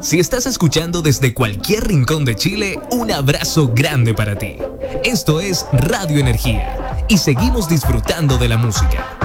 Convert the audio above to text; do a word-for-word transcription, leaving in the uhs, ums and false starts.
Si estás escuchando desde cualquier rincón de Chile, un abrazo grande para ti. Esto es Radio Energía y seguimos disfrutando de la música.